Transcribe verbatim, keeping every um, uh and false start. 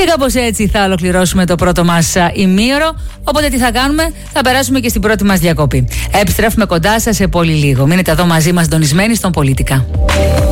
Και κάπως έτσι θα ολοκληρώσουμε το πρώτο μας ημίωρο. Οπότε τι θα κάνουμε, θα περάσουμε και στην πρώτη μας διακοπή. Επιστρέφουμε κοντά σας σε πολύ λίγο. Μείνετε εδώ μαζί μας συντονισμένοι στον Πολίτικα.